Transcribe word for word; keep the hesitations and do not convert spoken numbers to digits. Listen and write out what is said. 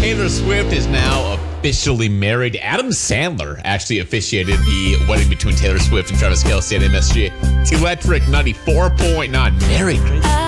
Taylor Swift is now officially married. Adam Sandler actually officiated the wedding between Taylor Swift and Travis Kelce at M S G. It's Electric ninety-four point nine. Merry Christmas.